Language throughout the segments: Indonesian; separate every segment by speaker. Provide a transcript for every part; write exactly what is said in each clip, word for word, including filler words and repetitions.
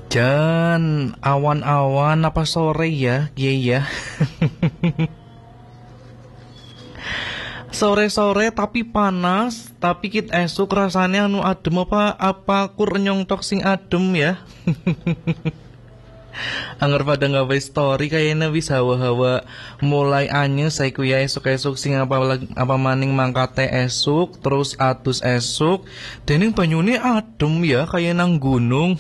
Speaker 1: Jan, awan-awan apa sore ya, iya ya. Sore-sore tapi panas, tapi kit esuk rasanya anu adem apa apa kur nyongtok sing adem ya. Angger pada ngawe story kayaknya bisa hawa-hawa mulai anyes saya ya esuk-esuk sing apa apa maning mangkate esuk terus atus esuk dening banyune adem ya kayak nang gunung.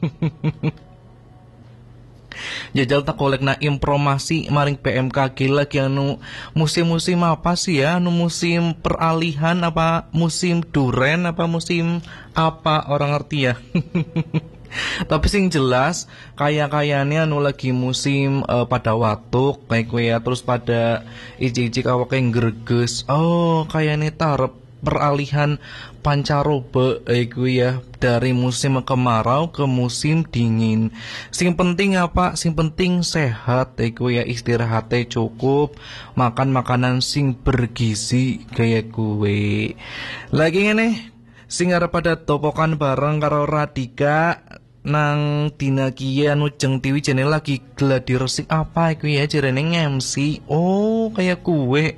Speaker 1: Jajal tak kolek na informasi maring P M K G lagi anu musim-musim apa sih ya anu musim peralihan apa musim duren apa musim apa orang ngerti ya. Tapi sing jelas kaya-kayanya anu lagi musim uh, pada watuk baik ya terus pada ijik-ijik awake greges. Oh kayaknya tarep peralihan pancaroba iku ya dari musim kemarau ke musim dingin. Sing penting apa? Sing penting sehat iku ya istirahatnya cukup, makan makanan sing bergizi kayak gue. Lagi ngene sing arep pada topokan bareng karo Radika nang dina kiye anu jeng tiwi jene lagi gladi resik apa iku ya jarene M C. Oh kayak kue.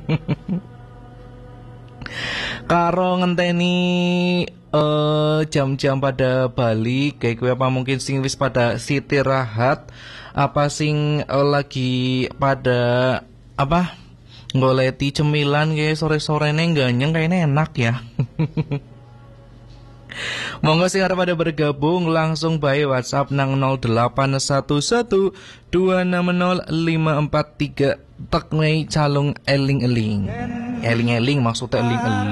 Speaker 1: Karo ngenteni uh, jam-jam pada balik kayak gue apa mungkin sing wis pada istirahat apa sing uh, lagi pada apa goleti cemilan kayak sore-sore neng ganyeng kayaknya enak ya. Monggo sing arep pada bergabung langsung bae WhatsApp nang nol delapan satu satu dua enam nol lima empat tiga tek calung eling-eling. Eling-eling maksudnya eling-eling.